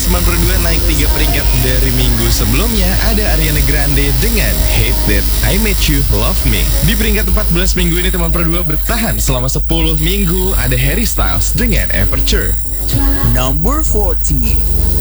teman berdua naik 3 peringkat dari minggu sebelumnya. Ada Ariana Grande dengan Hate That I Made You Love Me. Di peringkat 14 minggu ini teman berdua bertahan selama 10 minggu. Ada Harry Styles dengan Aperture. Number 14.